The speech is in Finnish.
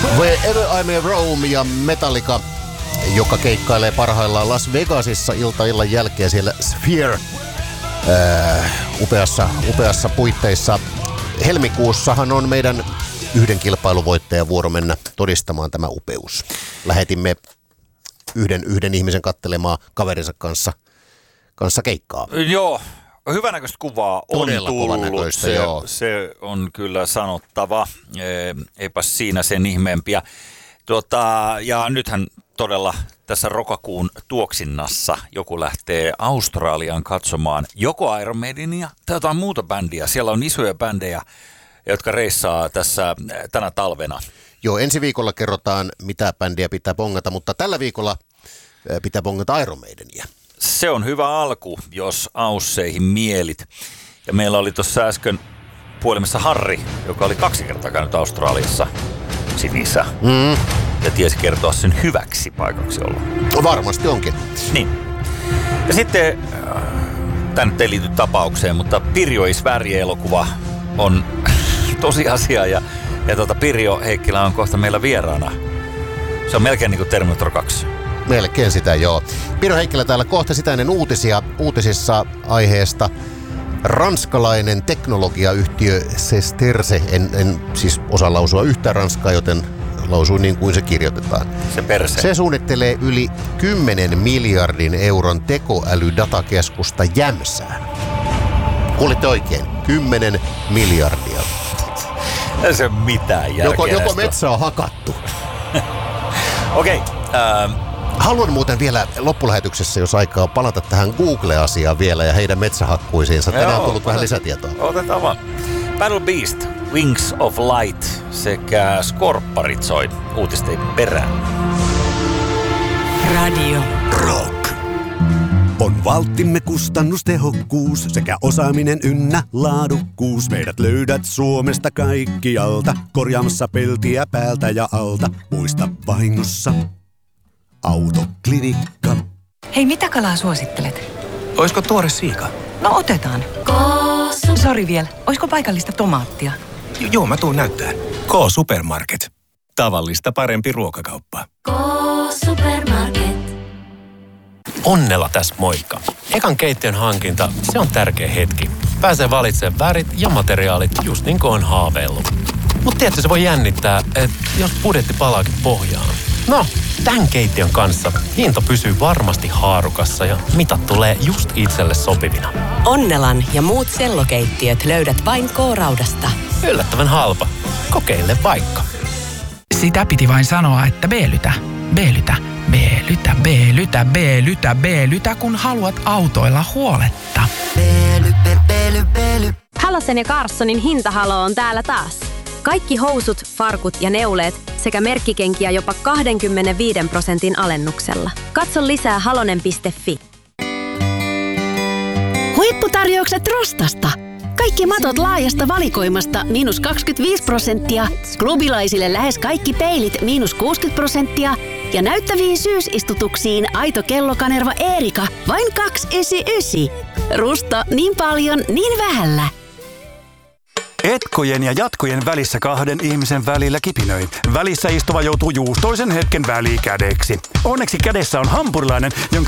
Wherever I May Roam ja Metallica, joka keikkailee parhaillaan Las Vegasissa illan jälkeen siellä Sphere upeassa puitteissa. Helmikuussahan on meidän yhden kilpailuvoittajan vuoro mennä todistamaan tämä upeus. Lähetimme yhden ihmisen katselemaan kaverinsa kanssa keikkaa. Joo, hyvänäköistä kuvaa on todella tullut. Se on kyllä sanottava. Eipä siinä sen ihmeempiä. Ja nythän todella tässä lokakuun tuoksinnassa joku lähtee Australiaan katsomaan joko Iron Maidenia tai jotain muuta bändiä. Siellä on isoja bändejä, jotka reissaa tässä tänä talvena. Joo, ensi viikolla kerrotaan, mitä bändiä pitää bongata, mutta tällä viikolla pitää bongata Iron Maidenia. Se on hyvä alku, jos ausseihin mielit. Ja meillä oli tuossa äsken puhelimessa Harri, joka oli 2 kertaa käynyt Australiassa Sydneyssä. Ja tiesi kertoa sen hyväksi paikaksi olla. Varmasti onkin. Niin. Ja sitten, tämä nyt ei liity tapaukseen, mutta Pirjo is Värje-elokuva on tosiasia. Ja Pirjo Heikkilä on kohta meillä vieraana. Se on melkein niin kuin Terminator 2. Melkein sitä, joo. Pirjo Heikkilä täällä kohta sitä ennen uutisissa aiheesta. Ranskalainen teknologiayhtiö Sesterse, en siis osaa lausua yhtään ranskaa, joten lausuu niin kuin se kirjoitetaan. Se suunnittelee yli 10 miljardin euron tekoälydatakeskusta Jämsään. Kuulitte oikein, 10 miljardia. Ei se mitään järkeä. Joko metsä on hakattu. Okei. Haluan muuten vielä loppulähetyksessä, jos aikaa, palata tähän Google-asiaan vielä ja heidän metsähakkuisiinsa. Tänään on tullut vähän lisätietoa. Otetaan vaan. Battle Beast, Wings of Light sekä Skorpparit soi uutisten perään. Radio Rock. On valttimme kustannustehokkuus sekä osaaminen ynnä laadukkuus. Meidät löydät Suomesta kaikkialta, korjaamassa peltiä päältä ja alta. Muista vahingossa Autoklinikka. Hei, mitä kalaa suosittelet? Oisko tuore siika? No otetaan. Sori vielä, oisko paikallista tomaattia? Joo, mä tuun näyttään. K-Supermarket. Tavallista parempi ruokakauppa. K-Supermarket. Onnella tässä moikka. Ekan keittiön hankinta, se on tärkeä hetki. Pääsee valitsemaan värit ja materiaalit just niin kuin on haaveillut. Mutta tiedätkö, se voi jännittää, että jos budjetti palaakin pohjaan. No, tämän keittiön kanssa hinta pysyy varmasti haarukassa ja mitat tulee just itselle sopivina. Onnelan ja muut sellokeittiöt löydät vain K-Raudasta. Yllättävän halpa. Kokeile vaikka. Sitä piti vain sanoa, että B-lytä, B-lytä, B-lytä, B-lytä, B-lytä, B-lytä, kun haluat autoilla huoletta. Halosen ja Carssonin hintahalo on täällä taas. Kaikki housut, farkut ja neuleet sekä merkkikenkiä jopa 25% alennuksella. Katso lisää halonen.fi. Huipputarjoukset Rostasta. Kaikki matot laajasta valikoimasta -25%, klubilaisille lähes kaikki peilit -60% ja näyttäviin syysistutuksiin aito kellokanerva Eerika vain 299. Rusta niin paljon, niin vähällä. Etkojen ja jatkojen välissä 2 ihmisen välillä kipinöi. Välissä istuva joutuu juustoisen hetken välikädeksi. Onneksi kädessä on hampurilainen, jonka